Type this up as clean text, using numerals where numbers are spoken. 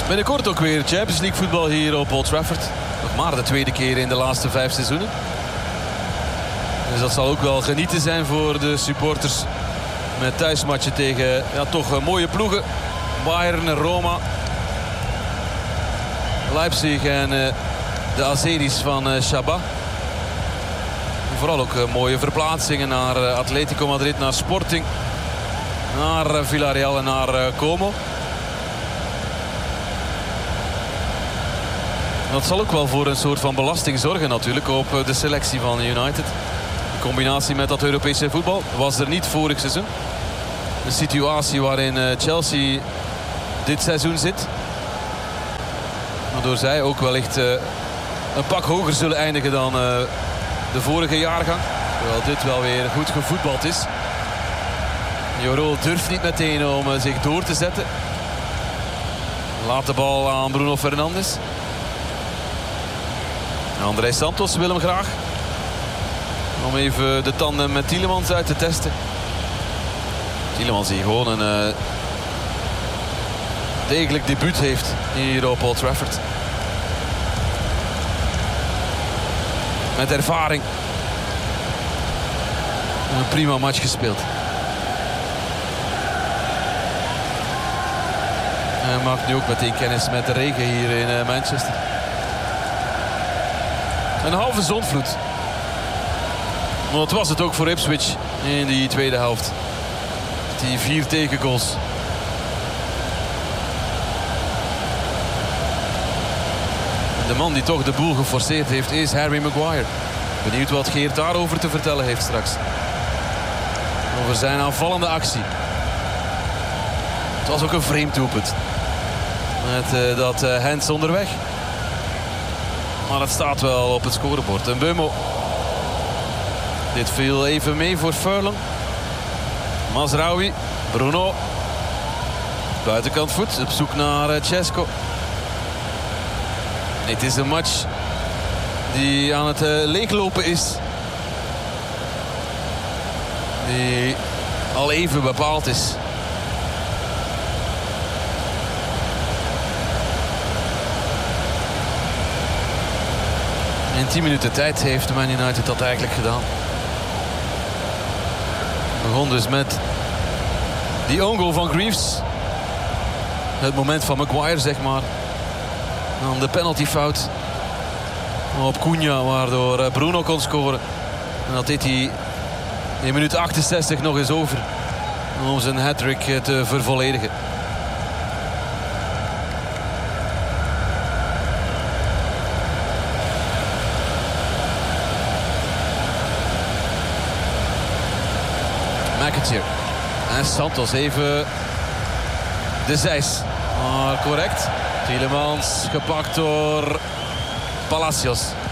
Binnenkort ook weer Champions League voetbal hier op Old Trafford. Nog maar de tweede keer in de laatste 5 seizoenen. Dus dat zal ook wel genieten zijn voor de supporters. Met thuismatchen tegen toch mooie ploegen. Bayern, Roma, Leipzig en de Azeris van Shabba. Vooral ook mooie verplaatsingen naar Atletico Madrid, naar Sporting, naar Villarreal en naar Como. Dat zal ook wel voor een soort van belasting zorgen natuurlijk op de selectie van United. In combinatie met dat Europese voetbal was er niet vorig seizoen. Een situatie waarin Chelsea dit seizoen zit. Waardoor zij ook wellicht een pak hoger zullen eindigen dan de vorige jaargang. Terwijl dit wel weer goed gevoetbald is. Joro durft niet meteen om zich door te zetten. Laat de bal aan Bruno Fernandes. André Santos wil hem graag. Om even de tandem met Tielemans uit te testen. Tielemans die gewoon een degelijk debuut heeft hier op Old Trafford. Met ervaring. Een prima match gespeeld. Hij maakt nu ook meteen kennis met de regen hier in Manchester. Een halve zondvloed. Maar dat was het ook voor Ipswich in die tweede helft. Die 4 tegengoals. De man die toch de boel geforceerd heeft is Harry Maguire. Benieuwd wat Geert daarover te vertellen heeft straks. Over zijn aanvallende actie. Het was ook een vreemd doelpunt. Met dat hands onderweg. Maar het staat wel op het scorebord. En Mbeumo. Dit viel even mee voor Furlong. Mazraoui. Bruno. Buitenkant voet. Op zoek naar Cesco. Het is een match die aan het leeglopen is. Die al even bepaald is. In 10 minuten tijd heeft Man United dat eigenlijk gedaan. Begon dus met die own goal van Greaves. Het moment van Maguire, zeg maar. Dan de penaltyfout op Cunha, waardoor Bruno kon scoren. En dat deed hij in minuut 68 nog eens over. Om zijn hat-trick te vervolledigen. McAteer. En Santos even de zeis. Maar correct. Tielemans gepakt door Palacios.